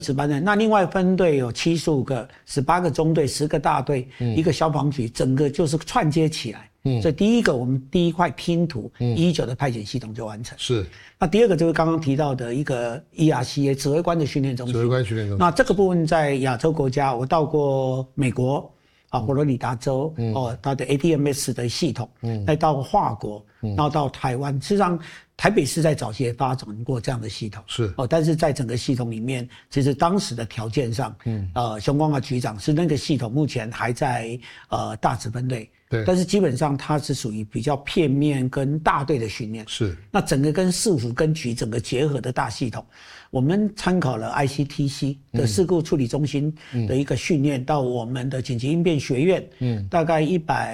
值班人，那另外分队有75个、18个中队、10个大队，一个消防局，整个就是串接起来。所以第一个我们第一块拼图119的派遣系统就完成。 是。 那第二个就是刚刚提到的一个 ERCA 指挥官的训练中心。 指挥官训练中心。 那这个部分在亚洲国家，我到过美国佛罗里达州它的 ADMS 的系统，再到法国，然后到台湾。事实上，台北市在早期也发展过这样的系统， 是但是在整个系统里面，其实当时的条件上，熊光华局长是那个系统目前还在大指分队， 对， 但是基本上它是属于比较片面跟大队的训练， 是那整个跟市府跟局整个结合的大系统，我们参考了 ICTC 的事故处理中心的一个训练，到我们的紧急应变学院，大概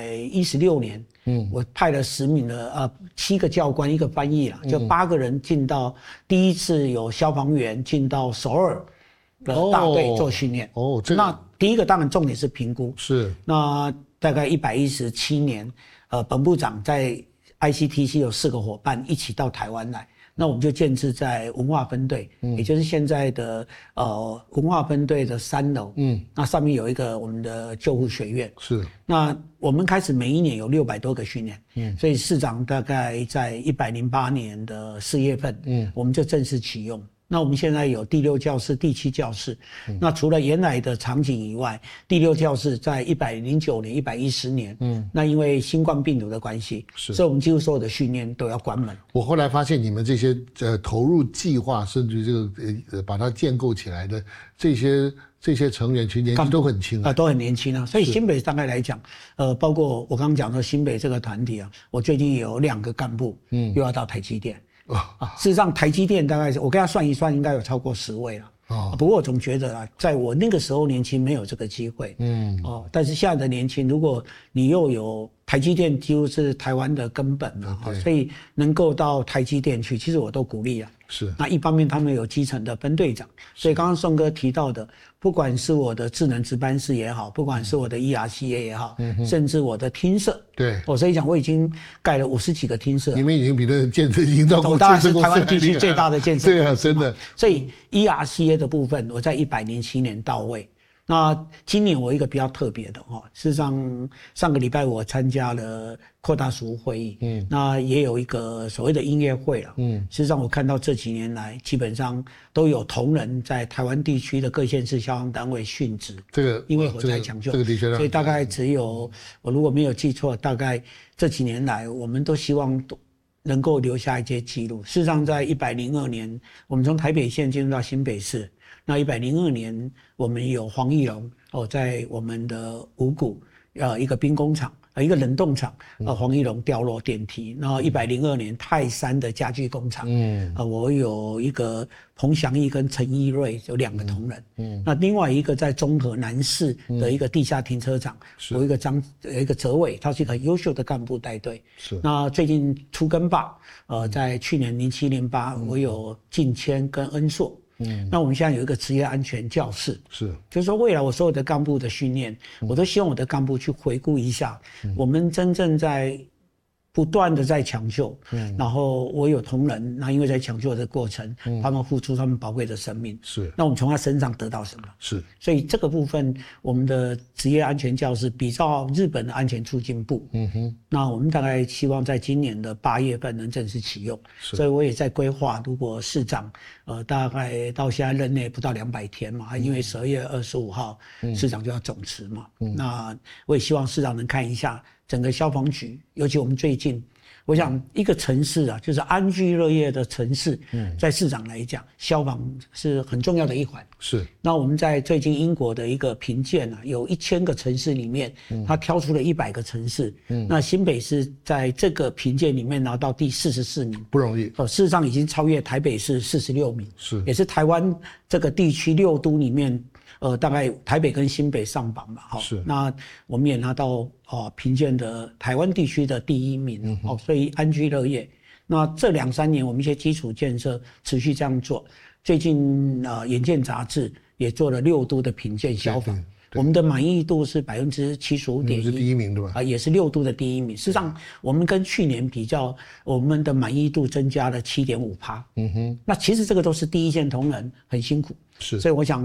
116年。我派了10名的7个教官1个翻译啦，就8个人进到第一次有消防员进到首尔的大队做训练。那第一个当然重点是评估， 是那大概117年，本部长在 ICTC 有4个伙伴一起到台湾来。那我们就建置在文化分队，也就是现在的文化分队的3楼，那上面有一个我们的救护学院。 是， 那我们开始每一年有600多个训练，所以市长大概在108年的4月份，我们就正式启用。那我们现在有第6教室、第7教室，那除了原来的场景以外，第6教室在109年、110年，那因为新冠病毒的关系，所以我们几乎所有的训练都要关门。 我后来发现你们这些投入计划，甚至这个把它建构起来的这些成员，其实年纪都很轻都很年轻啊。所以新北大概来讲，包括我刚刚讲的新北这个团体啊，我最近有2个干部，又要到台积电。事实上，台积电大概是我跟他算一算，应该有超过10位了。不过我总觉得在我那个时候年轻没有这个机会。但是现在的年轻，如果你又有台积电，几乎是台湾的根本了，所以能够到台积电去，其实我都鼓励啊。 是。 那一方面他们有基层的分队长，所以刚刚宋哥提到的，不管是我的智能值班室也好，不管是我的 ERCA 也好，甚至我的厅舍， 对， 所以讲我已经盖了50几个厅舍。 你们已经比那建设已经到过大概是台湾地区最大的建设。 对啊，真的。 所以 ERCA 的部分，我在107年到位。那今年我一个比较特别的事实上上个礼拜我参加了扩大署会议，那也有一个所谓的音乐会了，事实上我看到这几年来基本上都有同仁在台湾地区的各县市消防单位殉职， 这个因为火灾抢救， 这个的确， 所以大概只有我如果没有记错，大概这几年来我们都希望能够留下一些记录。事实上在102年我们从台北县进入到新北市，那102年我们有黄义龙在我们的五股一个兵工厂一个冷冻厂黄义龙掉落电梯。然后102年泰山的家具工厂，我有一个彭祥义跟陈一瑞有2个同仁，那另外一个在中和南市的一个地下停车场，有一个哲伟，他是一个很优秀的干部带队。是。那最近出更罢，在去年07、08，我有进谦跟恩硕。那我们现在有一个职业安全教室，是，就是说未来我所有的干部的训练，我都希望我的干部去回顾一下，我们真正在不断的在抢救，然后我有同仁，那因为在抢救的过程，他们付出他们宝贵的生命，是，那我们从他身上得到什么？是，所以这个部分，我们的职业安全教室比照日本的安全促进部，那我们大概希望在今年的8月份能正式启用，所以我也在规划，如果市长大概到现在任内不到200天嘛，因为12月25号市长就要总辞嘛，那我也希望市长能看一下整个消防局，尤其我们最近，我想一个城市啊，就是安居乐业的城市，在市长来讲，消防是很重要的一环。是。那我们在最近英国的一个评鉴啊，有1000个城市里面，他挑出了100个城市，那新北市在这个评鉴里面拿到第44名， 不容易。 事实上已经超越台北市46名，是，也是台湾这个地区6都里面。大概台北跟新北上榜嘛，是。那我们也拿到评鉴的台湾地区的第1名，所以安居乐业。那这2、3年我们一些基础建设持续这样做。最近眼见杂志也做了6都的评鉴消防，我们的满意度是75.1%， 是第1名对吧？ 也是6都的第1名。事实上，我们跟去年比较，我们的满意度增加了7.5%。那其实这个都是第一线同仁很辛苦，是。所以我想。